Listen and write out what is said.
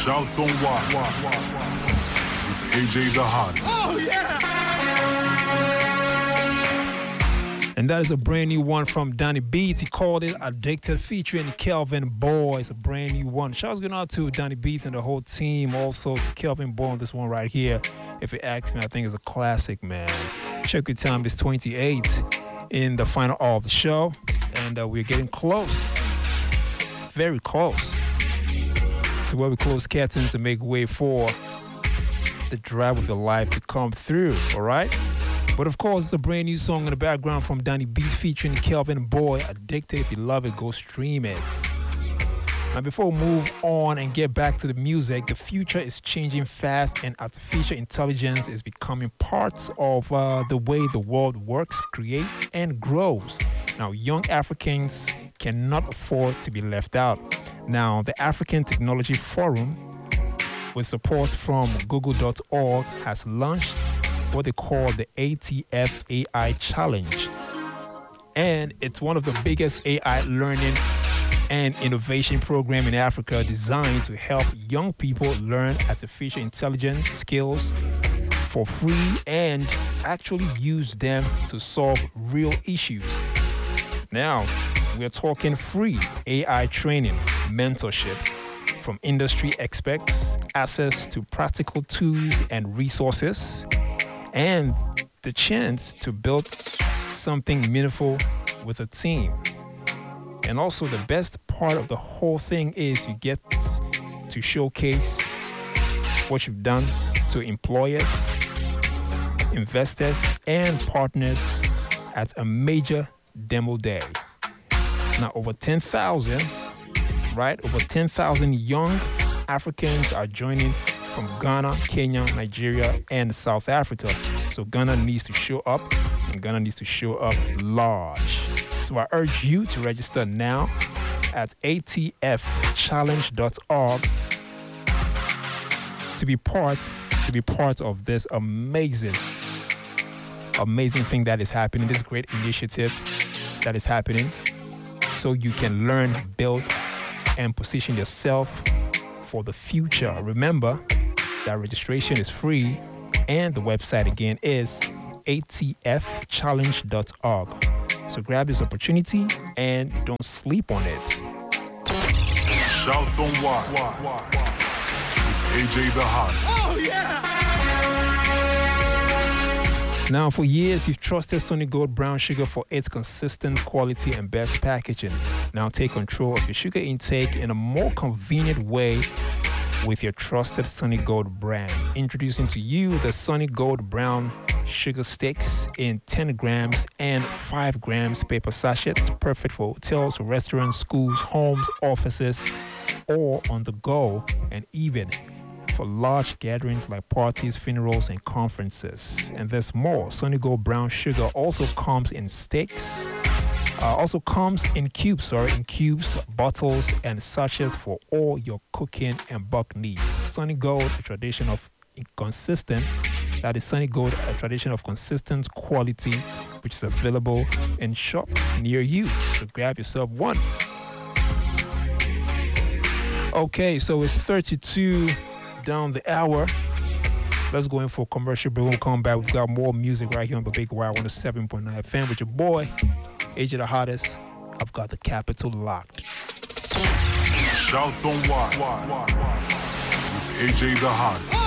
Shouts on what? It's AJ the Hottest. Oh, yeah! And that is a brand new one from Donny Beats. He called it Addicted, featuring Kelvin Boy. It's a brand new one. Shouts going out to Donny Beats and the whole team. Also to Kelvin Boy on this one right here. If you ask me, I think it's a classic, man. Check your time. It's 28 in the final hour of the show. And we're getting close. Very close to where we close curtains to make way for the drive of your life to come through. All right? But of course, it's a brand new song in the background from Donny Beats featuring Kelvin Boy. Addicted. If you love it, go stream it. Now, before we move on and get back to the music, the future is changing fast and artificial intelligence is becoming part of the way the world works, creates, and grows. Now, young Africans cannot afford to be left out. Now, the African Technology Forum, with support from Google.org, has launched what they call the ATF AI Challenge. And it's one of the biggest AI learning and innovation program in Africa designed to help young people learn artificial intelligence skills for free and actually use them to solve real issues. Now, we're talking free AI training, mentorship from industry experts, access to practical tools and resources, and the chance to build something meaningful with a team. And also the best part of the whole thing is you get to showcase what you've done to employers, investors, and partners at a major demo day. Now over 10,000, right? Over 10,000 young Africans are joining from Ghana, Kenya, Nigeria, and South Africa. So Ghana needs to show up, and Ghana needs to show up large. So I urge you to register now at atfchallenge.org to be part of this amazing thing that is happening, this great initiative that is happening, so you can learn, build, and position yourself for the future. Remember that registration is free, and the website again is atfchallenge.org. So grab this opportunity and don't sleep on it. Shouts on what? It's AJ the Hottest. Oh, yeah! Now, for years, you've trusted Sonny Gold Brown Sugar for its consistent quality and best packaging. Now take control of your sugar intake in a more convenient way with your trusted Sonny Gold brand. Introducing to you the Sonny Gold Brown Sugar Sticks in 10 grams and 5 grams paper sachets, perfect for hotels, restaurants, schools, homes, offices, or on the go, and even for large gatherings like parties, funerals, and conferences. And there's more. Sonny Gold Brown Sugar also comes in sticks, also comes in cubes, bottles, and sachets for all your cooking and bulk needs. Sonny Gold, a tradition of consistent, that is Sonny Gold, a tradition of consistent quality, which is available in shops near you. So grab yourself one. Okay, so it's 32 down the hour. Let's go in for a commercial break. When we come back, we've got more music right here on the Big Wire 107.9 FM with your boy, AJ the Hottest. I've got the capital locked. Shouts on what? It's AJ the Hottest.